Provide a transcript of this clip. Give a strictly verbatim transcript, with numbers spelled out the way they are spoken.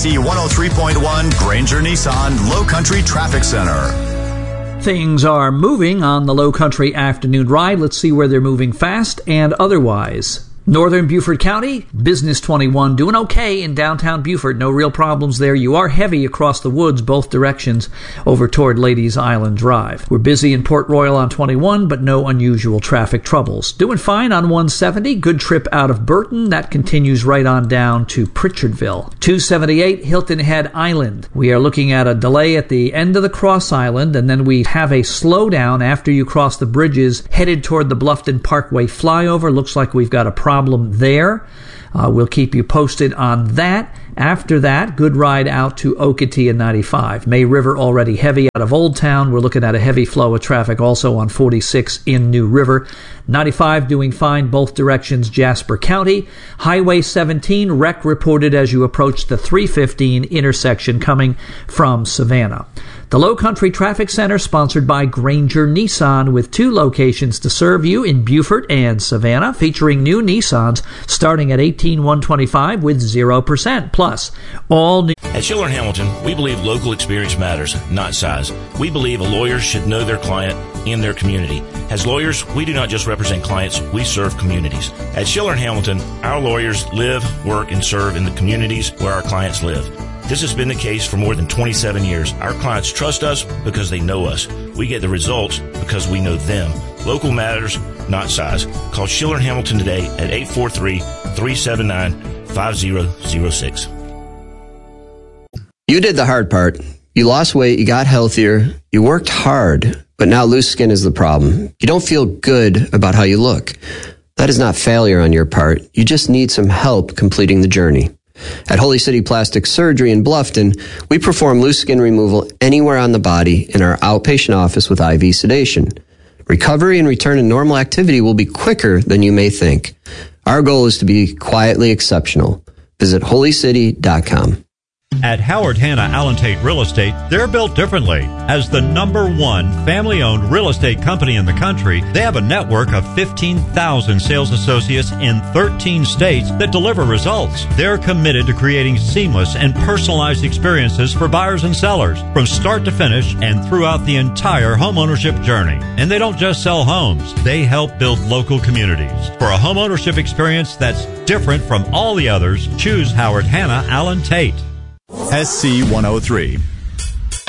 C one oh three point one Granger Nissan Low Country Traffic Center. Things are moving on the Low Country afternoon ride. Let's see where they're moving fast and otherwise. Northern Beaufort County, Business twenty-one, doing okay in downtown Beaufort. No real problems there. You are heavy across the woods, both directions, over toward Ladies Island Drive. We're busy in Port Royal on twenty-one, but no unusual traffic troubles. Doing fine on one seventy. Good trip out of Burton. That continues right on down to Pritchardville. two seventy-eight, Hilton Head Island. We are looking at a delay at the end of the Cross Island, and then we have a slowdown after you cross the bridges headed toward the Bluffton Parkway flyover. Looks like we've got a problem problem there. Uh, we'll keep you posted on that. After that, good ride out to Okatee and ninety-five. May River already heavy out of Old Town. We're looking at a heavy flow of traffic also on forty-six in New River. ninety-five doing fine both directions, Jasper County. Highway seventeen, wreck reported as you approach the three fifteen intersection coming from Savannah. The Low Country Traffic Center, sponsored by Granger Nissan, with two locations to serve you in Beaufort and Savannah, featuring new Nissans starting at eighteen thousand one hundred twenty-five dollars with zero percent. Plus, all new... At Schiller Hamilton, we believe local experience matters, not size. We believe a lawyer should know their client in their community. As lawyers, we do not just represent clients, we serve communities. At Schiller Hamilton, our lawyers live, work, and serve in the communities where our clients live. This has been the case for more than twenty-seven years. Our clients trust us because they know us. We get the results because we know them. Local matters, not size. Call Schiller Hamilton today at eight four three, three seven nine, five zero zero six. You did the hard part. You lost weight, you got healthier, you worked hard, but now loose skin is the problem. You don't feel good about how you look. That is not failure on your part. You just need some help completing the journey. At Holy City Plastic Surgery in Bluffton, we perform loose skin removal anywhere on the body in our outpatient office with I V sedation. Recovery and return to normal activity will be quicker than you may think. Our goal is to be quietly exceptional. Visit holy city dot com. At Howard Hanna Allen Tate Real Estate, they're built differently. As the number one family-owned real estate company in the country, they have a network of fifteen thousand sales associates in thirteen states that deliver results. They're committed to creating seamless and personalized experiences for buyers and sellers from start to finish and throughout the entire homeownership journey. And they don't just sell homes, they help build local communities. For a homeownership experience that's different from all the others, choose Howard Hanna Allen Tate. S C one oh three.